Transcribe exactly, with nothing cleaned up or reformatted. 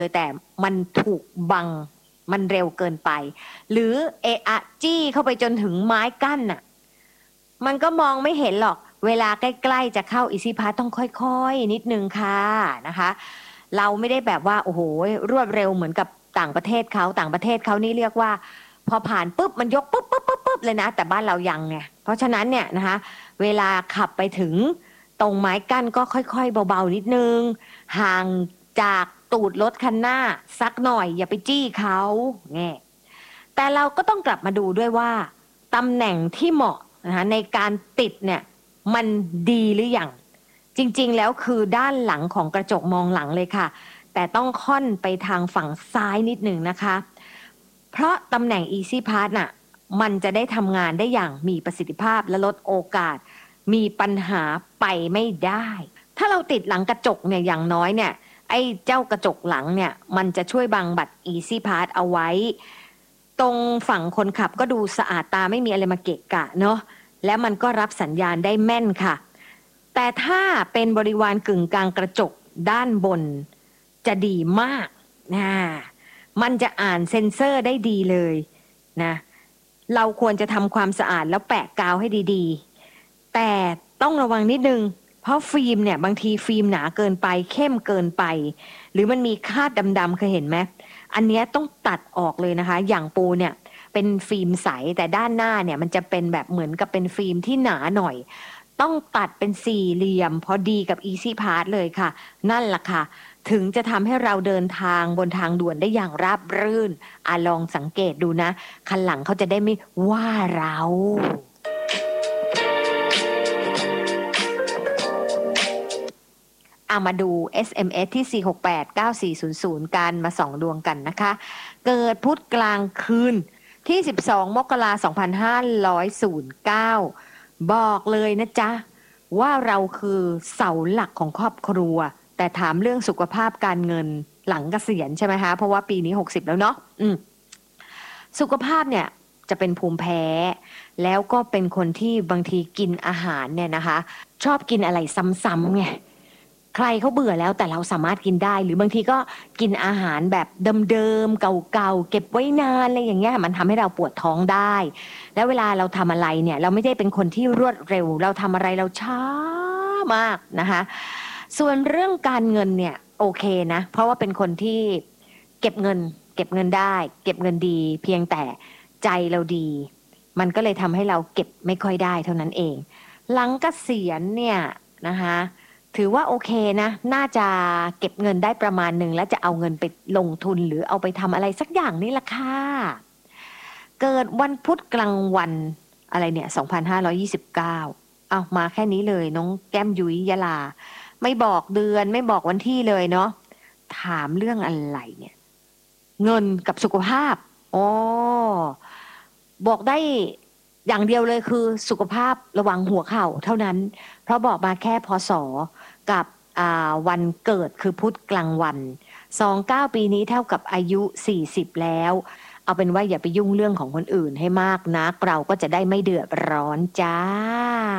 เลยแต่มันถูกบังมันเร็วเกินไปหรือเอะอะจี้เข้าไปจนถึงไม้กั้นน่ะมันก็มองไม่เห็นหรอกเวลาใกล้ๆจะเข้าอีซี่พาสต้องค่อยๆนิดนึงค่ะนะคะเราไม่ได้แบบว่าโอ้โหรวดเร็วเหมือนกับต่างประเทศเขาต่างประเทศเขานี่เรียกว่าพอผ่านปุ๊บมันยกปุ๊บปุ๊บปุ๊บปุ๊บเลยนะแต่บ้านเรายังไงเพราะฉะนั้นเนี่ยนะคะเวลาขับไปถึงตรงไม้กั้นก็ค่อยๆเบาๆนิดนึงห่างจากตูดรถคันหน้าสักหน่อยอย่าไปจี้เขาแง่แต่เราก็ต้องกลับมาดูด้วยว่าตำแหน่งที่เหมาะนะคะในการติดเนี่ยมันดีหรือยังจริงๆแล้วคือด้านหลังของกระจกมองหลังเลยค่ะแต่ต้องค่อนไปทางฝั่งซ้ายนิดหนึ่งนะคะเพราะตำแหน่ง Easy Pass น่ะมันจะได้ทำงานได้อย่างมีประสิทธิภาพและลดโอกาสมีปัญหาไปไม่ได้ถ้าเราติดหลังกระจกเนี่ยอย่างน้อยเนี่ยไอ้เจ้ากระจกหลังเนี่ยมันจะช่วยบังบัตร Easy Pass เอาไว้ตรงฝั่งคนขับก็ดูสะอาดตาไม่มีอะไรมาเกะกะเนาะและมันก็รับสัญญาณได้แม่นค่ะแต่ถ้าเป็นบริวารกึ่งกลางกระจกด้านบนจะดีมากนะมันจะอ่านเซ็นเซอร์ได้ดีเลยนะเราควรจะทำความสะอาดแล้วแปะกาวให้ดีๆแต่ต้องระวังนิดนึงเพราะฟิล์มเนี่ยบางทีฟิล์มหนาเกินไปเข้มเกินไปหรือมันมีคราดดำๆเคยเห็นไหมอันนี้ต้องตัดออกเลยนะคะอย่างปูเนี่ยเป็นฟิล์มใสแต่ด้านหน้าเนี่ยมันจะเป็นแบบเหมือนกับเป็นฟิล์มที่หนาหน่อยต้องตัดเป็นสี่เหลี่ยมพอดีกับ Easy Pass เลยค่ะนั่นแหละค่ะถึงจะทำให้เราเดินทางบนทางด่วนได้อย่างราบรื่นอ่ะลองสังเกตดูนะคันหลังเขาจะได้ไม่ว่าเราเอามาดู เอส เอ็ม เอส ที่ สี่ หก แปด เก้า สี่ ศูนย์ ศูนย์ กันมาส่องดวงกันนะคะเกิดพุธกลางคืนที่ สิบสอง มกราคม สองพันห้าร้อยเก้า บอกเลยนะจ๊ะว่าเราคือเสาหลักของครอบครัวแต่ถามเรื่องสุขภาพการเงินหลังเกษียณใช่ไหมคะเพราะว่าปีนี้หกสิบแล้วเนาะอืมสุขภาพเนี่ยจะเป็นภูมิแพ้แล้วก็เป็นคนที่บางทีกินอาหารเนี่ยนะคะชอบกินอะไรซ้ำๆไงใครเขาเบื่อแล้วแต่เราสามารถกินได้หรือบางทีก็กินอาหารแบบเดิมๆเก่าๆเก็บไว้นานอะไรอย่างเงี้ยมันทำให้เราปวดท้องได้แล้วเวลาเราทำอะไรเนี่ยเราไม่ได้เป็นคนที่รวดเร็วเราทำอะไรเราช้ามากนะคะส่วนเรื่องการเงินเนี่ยโอเคนะเพราะว่าเป็นคนที่เก็บเงินเก็บเงินได้เก็บเงินดีเพียงแต่ใจเราดีมันก็เลยทำให้เราเก็บไม่ค่อยได้เท่านั้นเองหลังเกษียณเนี่ยนะคะถือว่าโอเคนะน่าจะเก็บเงินได้ประมาณหนึ่งแล้วจะเอาเงินไปลงทุนหรือเอาไปทำอะไรสักอย่างนี่แหละค่ะเกิดวันพุธกลางวันอะไรเนี่ยสองพันห้าร้อยยี่สิบเก้าเอามาแค่นี้เลยน้องแก้มยุ้ยยะลาไม่บอกเดือนไม่บอกวันที่เลยเนาะถามเรื่องอะไรเนี่ยเงินกับสุขภาพอ๋อบอกได้อย่างเดียวเลยคือสุขภาพระวังหัวเข่าเท่านั้นเพราะบอกมาแค่พศกับวันเกิดคือพุธกลางวันสองเก้าปีนี้เท่ากับอายุสี่สิบแล้วเอาเป็นว่าอย่าไปยุ่งเรื่องของคนอื่นให้มากนักเราก็จะได้ไม่เดือดร้อนจ้า